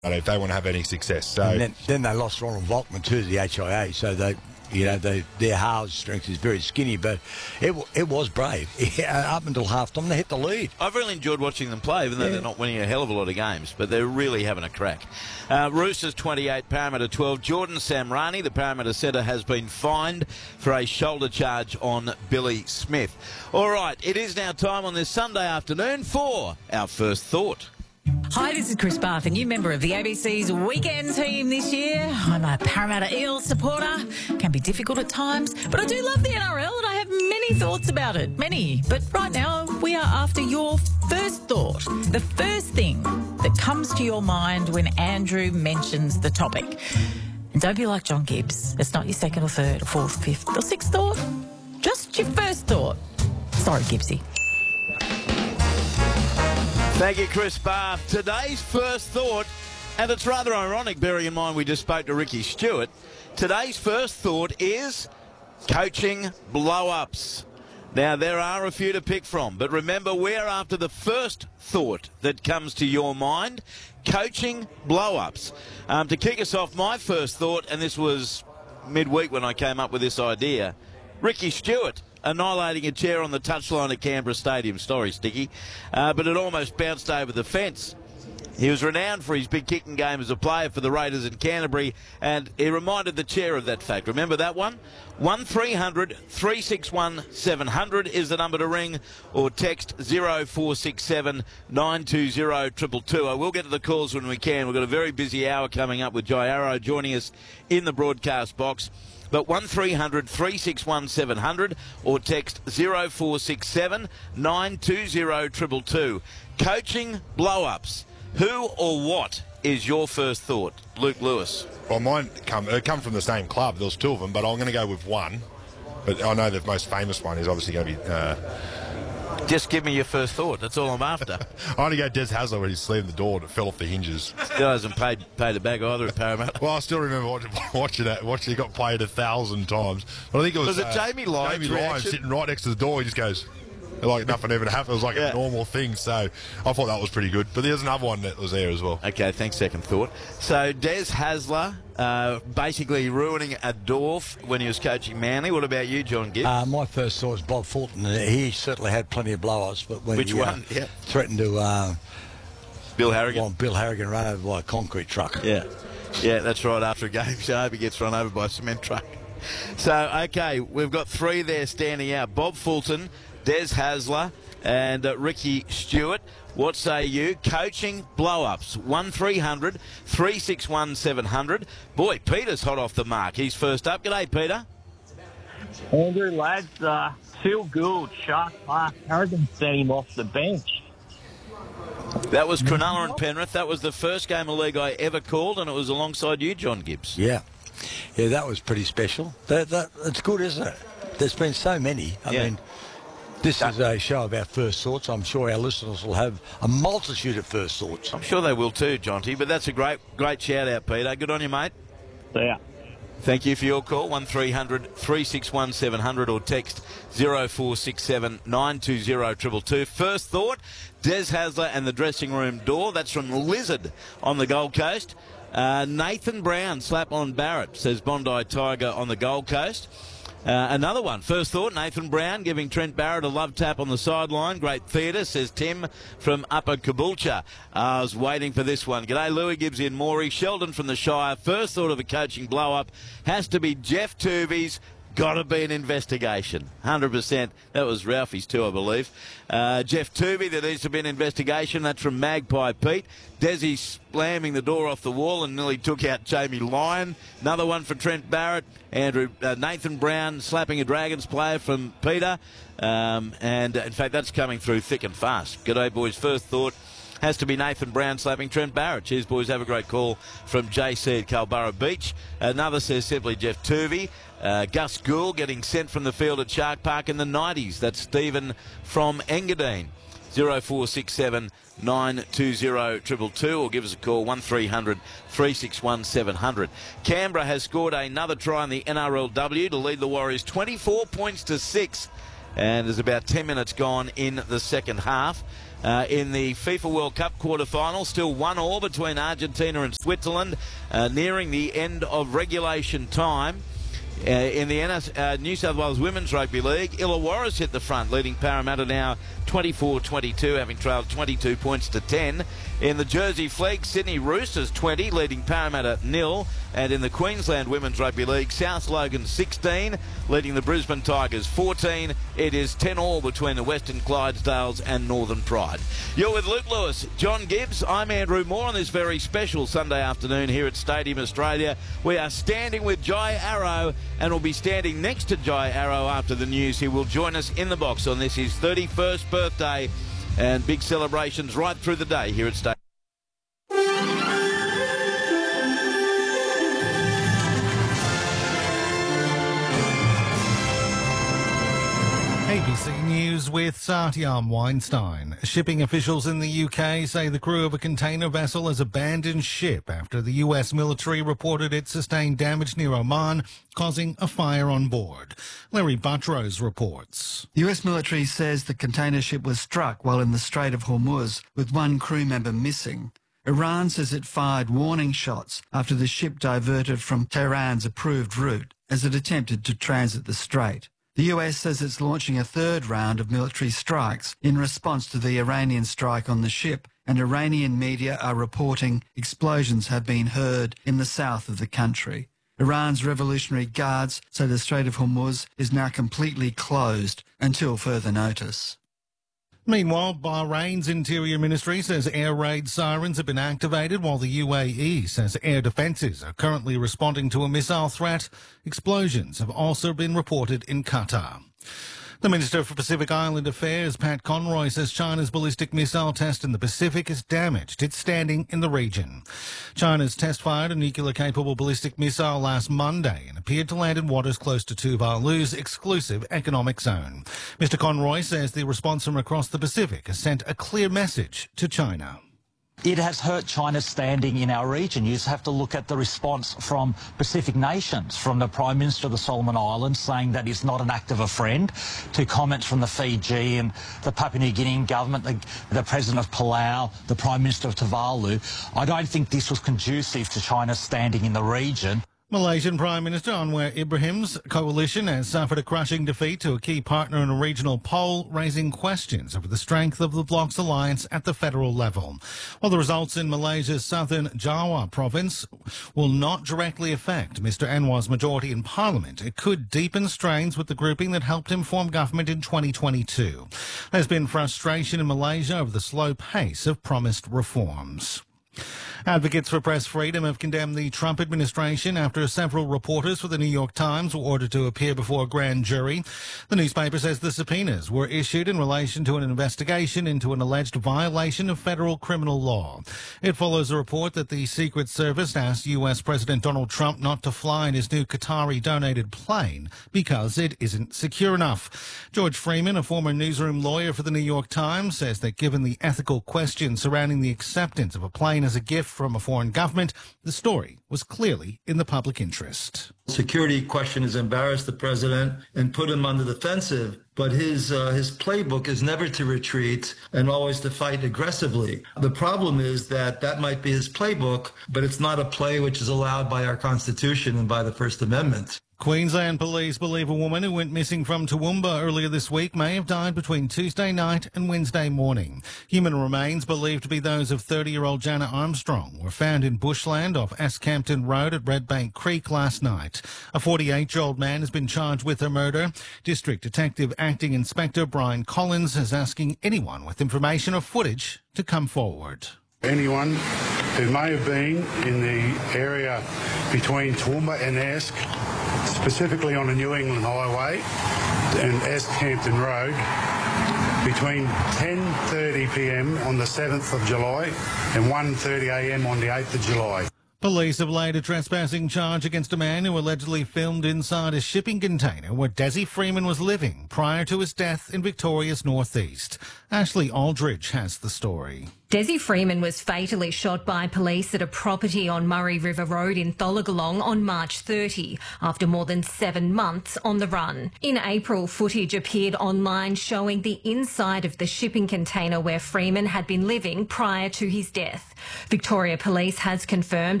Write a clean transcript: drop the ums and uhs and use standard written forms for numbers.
if they want to have any success. So and then they lost Ronald Volkman to the HIA, so their halves strength is very skinny, but it was brave. Up until half-time, they hit the lead. I've really enjoyed watching them play, even though they're not winning a hell of a lot of games, but they're really having a crack. Roosters 28, Parramatta 12. Jordan Samrani, the Parramatta centre, has been fined for a shoulder charge on Billy Smith. All right, it is now time on this Sunday afternoon for our first thought. Hi, this is Chris Barth, a new member of the ABC's weekend team this year. I'm a Parramatta Eels supporter. Can be difficult at times, but I do love the NRL and I have many thoughts about it. Many. But right now, we are after your first thought. The first thing that comes to your mind when Andrew mentions the topic. And don't be like John Gibbs. It's not your second or third or fourth, fifth or sixth thought. Just your first thought. Sorry, Gibbsy. Thank you, Chris Barth. Today's first thought, and it's rather ironic, bearing in mind we just spoke to Ricky Stewart. Today's first thought is coaching blow-ups. Now, there are a few to pick from, but remember, we're after the first thought that comes to your mind, coaching blow-ups. To kick us off, my first thought, and this was midweek when I came up with this idea, Ricky Stewart annihilating a chair on the touchline at Canberra Stadium. Sorry, Sticky. But it almost bounced over the fence. He was renowned for his big kicking game as a player for the Raiders in Canterbury, and he reminded the chair of that fact. Remember that one? 1300 361 700 is the number to ring, or text 0467 920 222. I will get to the calls when we can. We've got a very busy hour coming up with Jai Arrow joining us in the broadcast box. But 1300 361 700 or text 0467 920 222. Coaching blow-ups. Who or what is your first thought? Luke Lewis. Well, mine come from the same club. There was two of them, but I'm going to go with one. But I know the most famous one is obviously going to be... Just give me your first thought. That's all I'm after. I'm going to go Des Hasler when he slammed the door and it fell off the hinges. Still hasn't paid a bag either at Parramatta. Well, I still remember watching it. It got played 1,000 times. But I think it was it Jamie Lyons' reaction? Sitting right next to the door. He just goes... like nothing ever happened. It was like a normal thing. So I thought that was pretty good. But there's another one that was there as well. Okay, thanks, second thought. So Des Hasler basically ruining a door when he was coaching Manly. What about you, John Gibbs? My first thought was Bob Fulton. He certainly had plenty of blow-ups. But when Which he one? threatened to... Bill Harrigan. Well, Bill Harrigan run over by a concrete truck. Yeah, that's right. After a game, so I hope he gets run over by a cement truck. So, okay, we've got three there standing out. Bob Fulton, Des Hasler and Ricky Stewart. What say you? Coaching blow-ups. 1300 361 700. Boy, Peter's hot off the mark. He's first up. G'day, Peter. Andrew, lads, Phil Gould, Shark Park, Harrigan sent him off the bench. That was Cronulla and Penrith. That was the first game of league I ever called, and it was alongside you, John Gibbs. Yeah, that was pretty special. That's good, isn't it? There's been so many. I mean... This is a show about first thoughts. I'm sure our listeners will have a multitude of first thoughts. I'm sure they will too, Jonty, but that's a great shout out, Peter. Good on you, mate. Yeah. Thank you for your call. 1300 361 700 or text 0467 920 222. First thought, Des Hasler and the dressing room door. That's from Lizard on the Gold Coast. Nathan Brown, slap on Barrett, says Bondi Tiger on the Gold Coast. Another one. First thought, Nathan Brown giving Trent Barrett a love tap on the sideline. Great theatre, says Tim from Upper Caboolture. I was waiting for this one. G'day, Louis Gibbs in Moree. Sheldon from the Shire. First thought of a coaching blow-up has to be Jeff Tuvey's. Got to be an investigation. 100%. That was Ralphie's too, I believe. Jeff Tuvey, there needs to be an investigation. That's from Magpie Pete. Desi slamming the door off the wall and nearly took out Jamie Lyon. Another one for Trent Barrett. Nathan Brown slapping a Dragons player from Peter. And in fact, that's coming through thick and fast. G'day, boys. First thought has to be Nathan Brown slapping Trent Barrett. Cheers, boys. Have a great call from JC at Culburra Beach. Another says simply Jeff Tuvey. Gus Gould getting sent from the field at Shark Park in the 90s. That's Stephen from Engadine. 0467 920 222 or give us a call 1300 361 700. Canberra has scored another try in the NRLW to lead the Warriors 24 points to 6 and there's about 10 minutes gone in the second half. In the FIFA World Cup quarter-final, still 1-1 between Argentina and Switzerland, nearing the end of regulation time. In the New South Wales Women's Rugby League, Illawarra's hit the front, leading Parramatta now 24-22, having trailed 22 points to 10. In the Jersey Flegg, Sydney Roosters 20, leading Parramatta 0. And in the Queensland Women's Rugby League, South Logan 16, leading the Brisbane Tigers 14. It is 10-all between the Western Clydesdales and Northern Pride. You're with Luke Lewis, John Gibbs. I'm Andrew Moore on this very special Sunday afternoon here at Stadium Australia. We are standing with Jai Arrow, and we'll be standing next to Jai Arrow after the news. He will join us in the box on this, his 31st birthday, and big celebrations right through the day here at Stadium. ABC News with Satyam Weinstein. Shipping officials in the UK say the crew of a container vessel has abandoned ship after the US military reported it sustained damage near Oman, causing a fire on board. Larry Buttrose reports. The US military says the container ship was struck while in the Strait of Hormuz, with one crew member missing. Iran says it fired warning shots after the ship diverted from Tehran's approved route as it attempted to transit the strait. The US says it's launching a third round of military strikes in response to the Iranian strike on the ship, and Iranian media are reporting explosions have been heard in the south of the country. Iran's Revolutionary Guards say the Strait of Hormuz is now completely closed until further notice. Meanwhile, Bahrain's Interior Ministry says air raid sirens have been activated, while the UAE says air defences are currently responding to a missile threat. Explosions have also been reported in Qatar. The Minister for Pacific Island Affairs, Pat Conroy, says China's ballistic missile test in the Pacific has damaged its standing in the region. China's test-fired a nuclear-capable ballistic missile last Monday and appeared to land in waters close to Tuvalu's exclusive economic zone. Mr. Conroy says the response from across the Pacific has sent a clear message to China. It has hurt China's standing in our region. You just have to look at the response from Pacific nations, from the Prime Minister of the Solomon Islands saying that he's not an act of a friend, to comments from the Fiji and the Papua New Guinean government, the President of Palau, the Prime Minister of Tuvalu. I don't think this was conducive to China's standing in the region. Malaysian Prime Minister Anwar Ibrahim's coalition has suffered a crushing defeat to a key partner in a regional poll, raising questions over the strength of the bloc's alliance at the federal level. While the results in Malaysia's southern Java province will not directly affect Mr. Anwar's majority in Parliament, it could deepen strains with the grouping that helped him form government in 2022. There's been frustration in Malaysia over the slow pace of promised reforms. Advocates for press freedom have condemned the Trump administration after several reporters for the New York Times were ordered to appear before a grand jury. The newspaper says the subpoenas were issued in relation to an investigation into an alleged violation of federal criminal law. It follows a report that the Secret Service asked U.S. President Donald Trump not to fly in his new Qatari-donated plane because it isn't secure enough. George Freeman, a former newsroom lawyer for the New York Times, says that given the ethical questions surrounding the acceptance of a plane as a gift from a foreign government, the story was clearly in the public interest. Security question has embarrassed the president and put him on the defensive, but his playbook is never to retreat and always to fight aggressively. The problem is that might be his playbook, but it's not a play which is allowed by our Constitution and by the First Amendment. Queensland police believe a woman who went missing from Toowoomba earlier this week may have died between Tuesday night and Wednesday morning. Human remains believed to be those of 30-year-old Jana Armstrong were found in bushland off Escampton Road at Redbank Creek last night. A 48-year-old man has been charged with her murder. District Detective Acting Inspector Brian Collins is asking anyone with information or footage to come forward. Anyone who may have been in the area between Toowoomba and Esk, specifically on the New England Highway and Escampton Road, between 10:30 p.m. on the 7th of July and 1:30 a.m. on the 8th of July. Police have laid a trespassing charge against a man who allegedly filmed inside a shipping container where Desi Freeman was living prior to his death in Victoria's northeast. Ashley Aldridge has the story. Desi Freeman was fatally shot by police at a property on Murray River Road in Tholagolong on March 30, after more than 7 months on the run. In April, footage appeared online showing the inside of the shipping container where Freeman had been living prior to his death. Victoria Police has confirmed